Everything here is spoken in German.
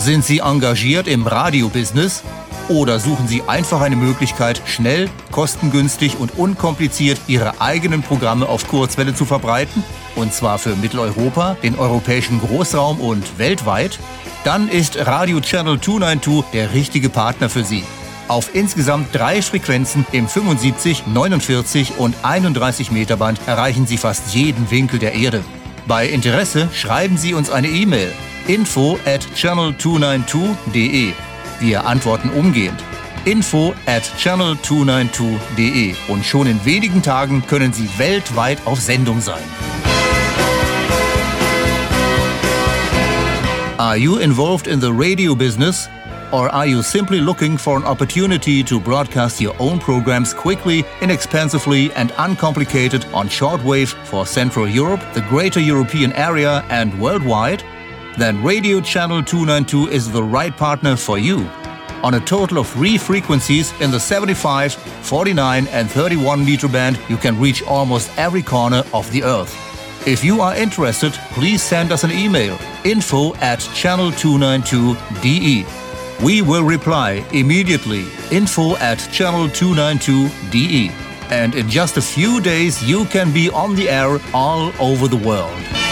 Sind Sie engagiert im Radiobusiness? Oder suchen Sie einfach eine Möglichkeit, schnell, kostengünstig und unkompliziert Ihre eigenen Programme auf Kurzwelle zu verbreiten? Und zwar für Mitteleuropa, den europäischen Großraum und weltweit? Dann ist Radio Channel 292 der richtige Partner für Sie. Auf insgesamt 3 Frequenzen im 75, 49 und 31 Meter Band erreichen Sie fast jeden Winkel der Erde. Bei Interesse schreiben Sie uns eine E-Mail: info@channel292.de. Wir antworten umgehend. info@channel292.de. Und schon in wenigen Tagen können Sie weltweit auf Sendung sein. Are you involved in the radio business? Or are you simply looking for an opportunity to broadcast your own programs quickly, inexpensively and uncomplicated on shortwave for Central Europe, the Greater European Area and worldwide? Then Radio Channel 292 is the right partner for you. On a total of 3 frequencies in the 75, 49 and 31 meter band, you can reach almost every corner of the Earth. If you are interested, please send us an email: info@channel292.de. We will reply immediately: info@channel292.de. And in just a few days, you can be on the air all over the world.